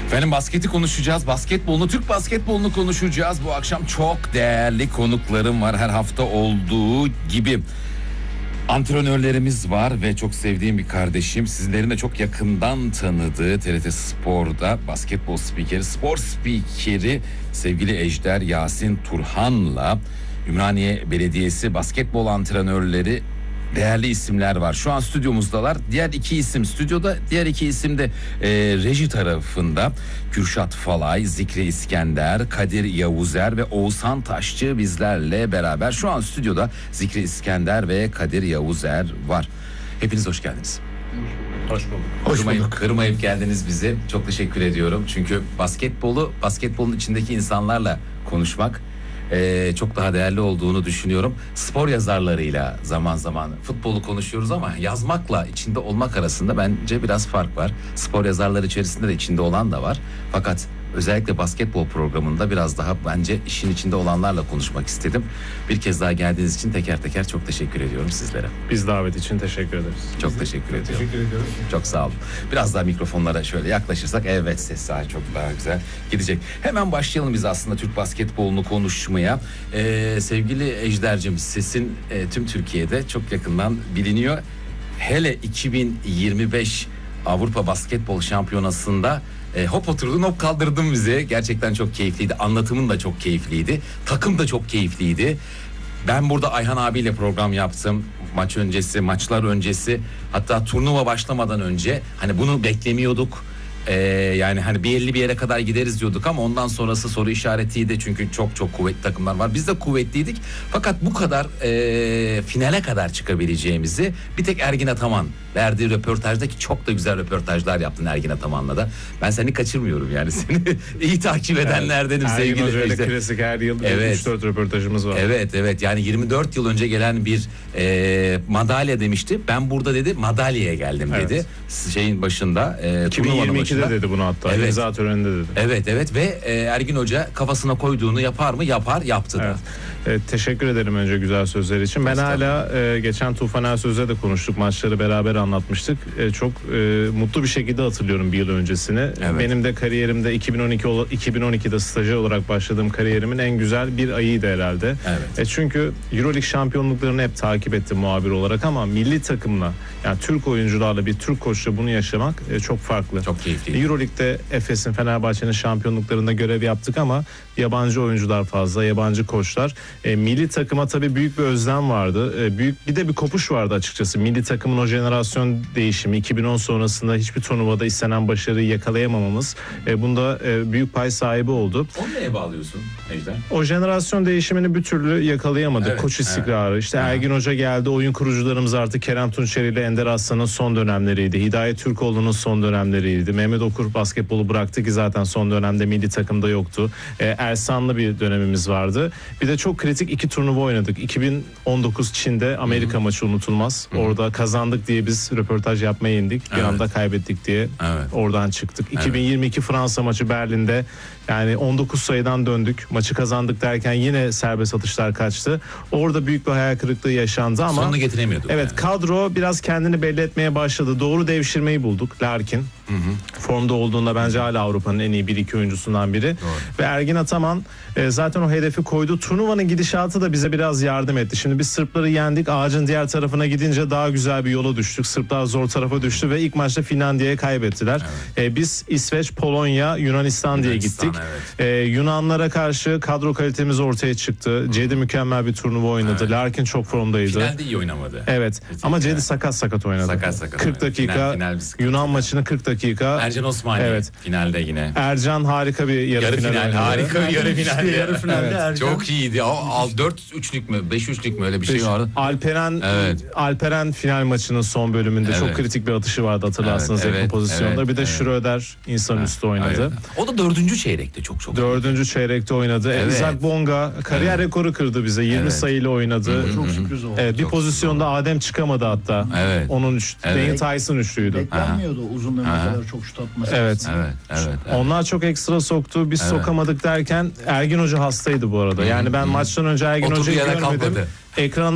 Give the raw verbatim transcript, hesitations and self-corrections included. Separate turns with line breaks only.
Efendim basketi konuşacağız. Basketbolunu, Türk basketbolunu konuşacağız. Bu akşam çok değerli konuklarım var. Her hafta olduğu gibi. Antrenörlerimiz var ve çok sevdiğim bir kardeşim. Sizlerin de çok yakından tanıdığı T R T Spor'da basketbol spikeri, spor spikeri sevgili Ejder Yasin Turhan'la Ümraniye Belediyesi basketbol antrenörleri, değerli isimler var. Şu an stüdyomuzdalar. Diğer iki isim stüdyoda, diğer iki isim de e, reji tarafında. Kürşat Falay, Zikri İskender, Kadir Yavuzer ve Oğuzhan Taşçı bizlerle beraber. Şu an stüdyoda Zikri İskender ve Kadir Yavuzer var. Hepiniz hoş geldiniz.
Hoş bulduk.
Hoş bulduk. Kırmayıp geldiniz bizi. Çok teşekkür ediyorum. Çünkü basketbolu, basketbolun içindeki insanlarla konuşmak Ee, çok daha değerli olduğunu düşünüyorum. Spor yazarlarıyla zaman zaman futbolu konuşuyoruz ama yazmakla içinde olmak arasında bence biraz fark var. Spor yazarları içerisinde de içinde olan da var. Fakat özellikle basketbol programında biraz daha bence işin içinde olanlarla konuşmak istedim. Bir kez daha geldiğiniz için teker teker çok teşekkür ediyorum sizlere.
Biz davet için teşekkür ederiz.
Çok
Biz
teşekkür ediyorum.
Teşekkür ediyoruz.
Çok sağ olun. Biraz daha mikrofonlara şöyle yaklaşırsak, evet, ses sahi çok daha güzel gidecek. Hemen başlayalım biz aslında Türk basketbolunu konuşmaya. Ee, sevgili Ejder'cim, sesin e, tüm Türkiye'de çok yakından biliniyor. Hele iki bin yirmi beş Avrupa Basketbol Şampiyonası'nda E, hop oturdun hop kaldırdın bizi. Gerçekten çok keyifliydi. Anlatımın da çok keyifliydi. Takım da çok keyifliydi. Ben burada Ayhan abiyle program yaptım. Maç öncesi, maçlar öncesi. Hatta turnuva başlamadan önce hani bunu beklemiyorduk. Ee, yani hani bir elli bir yere kadar gideriz diyorduk ama ondan sonrası soru işaretiydi. Çünkü çok çok kuvvetli takımlar var. Biz de kuvvetliydik. Fakat bu kadar e, finale kadar çıkabileceğimizi bir tek Ergin Ataman verdiği röportajdaki çok da güzel röportajlar yaptın Ergin Ataman'la da. Ben seni kaçırmıyorum yani, seni iyi takip edenlerdenim
evet,
sevgili
Ergin Hoca'yla
işte.
Klasik her yıl
Evet.
üç dört röportajımız var.
Evet evet, yani yirmi dört yıl önce gelen bir e, madalya demişti. Ben burada dedi madalyaya geldim dedi. Evet. Şeyin başında. E,
iki bin yirmi ikide dedi bunu hatta. Evet. İmza töreninde dedi.
Evet evet ve e, Ergin Hoca kafasına koyduğunu yapar mı? Yapar, yaptı da.
Evet. Evet, teşekkür ederim önce güzel sözler için. Ben hala e, geçen Tufan Ersöz'le de konuştuk. Maçları beraber anlatmıştık. E, çok e, mutlu bir şekilde hatırlıyorum bir yıl öncesini. Evet. Benim de kariyerimde iki bin on iki iki bin on ikide stajyer olarak başladığım kariyerimin en güzel bir ayıydı herhalde. Evet. E, çünkü Euroleague şampiyonluklarını hep takip ettim muhabir olarak ama milli takımla, yani Türk oyuncularla, bir Türk koçla bunu yaşamak e, çok farklı.
Çok keyifli.
Euroleague'de Efes'in, Fenerbahçe'nin şampiyonluklarında görev yaptık ama yabancı oyuncular fazla, yabancı koçlar. E, milli takıma tabii büyük bir özlem vardı. E, büyük bir de bir kopuş vardı açıkçası. Milli takımın o jenerasyon değişimi, iki bin on sonrasında hiçbir turnuvada istenen başarıyı yakalayamamamız e, bunda e, büyük pay sahibi oldu.
Onu neye bağlıyorsun Ejder?
O jenerasyon değişimini bir türlü yakalayamadık.
Evet,
Koç istikrarı.
Evet.
İşte
Aha.
Ergin Hoca geldi. Oyun kurucularımız artık Kerem Tunçeri ile Ender Aslan'ın son dönemleriydi. Hidayet Türkoğlu'nun son dönemleriydi. Mehmet Okur basketbolu bıraktı ki zaten son dönemde milli takımda yoktu. E, Ersan'lı bir dönemimiz vardı. Bir de çok kritik iki turnuva oynadık. iki bin on dokuz Çin'de Amerika Hı-hı. maçı unutulmaz. Hı-hı. Orada kazandık diye biz röportaj yapmaya indik. Bir evet. anda kaybettik diye evet. oradan çıktık. Evet. iki bin yirmi iki Fransa maçı Berlin'de, yani on dokuz sayıdan döndük. Maçı kazandık derken yine serbest atışlar kaçtı. Orada büyük bir hayal kırıklığı yaşandı ama
sonunu getiremiyorduk.
Evet,
yani.
Kadro biraz kendini belli etmeye başladı. Doğru devşirmeyi bulduk. Larkin. Hı hı. Formda olduğunda bence hala Avrupa'nın en iyi bir iki oyuncusundan biri. Doğru. Ve Ergin Ataman e, zaten o hedefi koydu. Turnuvanın gidişatı da bize biraz yardım etti. Şimdi biz Sırpları yendik. Ağacın diğer tarafına gidince daha güzel bir yola düştük. Sırplar zor tarafa düştü ve ilk maçta Finlandiya'ya kaybettiler. Evet. E, biz İsveç, Polonya, Yunanistan diye gittik. Evet. E, Yunanlara karşı kadro kalitemiz ortaya çıktı. Cedi mükemmel bir turnuva oynadı. Evet. Larkin çok formdaydı.
Finalde iyi oynamadı.
Evet. Kesinlikle. Ama Cedi sakat sakat oynadı.
Sakat sakat
kırk dakika final, final Yunan maçını kırk dakika.
Ercan Osmani evet. finalde yine.
Ercan harika bir yarı,
yarı final.
final
harika bir yarı final.
Yarı finalde evet. Ercan.
Çok iyiydi. O dört üçlük mü, beş üçlük mü öyle bir şey vardı.
Alperen evet. Alperen final maçının son bölümünde evet. çok kritik bir atışı vardı hatırlarsınız evet, yakın evet, pozisyonda. Evet, bir de evet. Schröder insanüstü evet. oynadı. Evet.
O da dördüncü çeyrekte çok çok.
Dördüncü çeyrekte oynadı. Evet. Isaac Bonga kariyer evet. rekoru kırdı bize. yirmi evet. sayıyla oynadı.
Hı-hı. Çok sürpriz oldu.
Evet, bir çok pozisyonda oldu. Adem çıkamadı hatta. Evet. Onun üç, evet. Dane Tyson üçlüydü.
Beklenmiyordu uzun dönem kadar çok şut atması.
Evet. Evet, evet, evet. Onlar çok ekstra soktu. Biz evet. sokamadık derken Ergin Hoca hastaydı bu arada. Yani ben Hı-hı. maçtan önce Ergin Hoca'yı görmedim. Ekran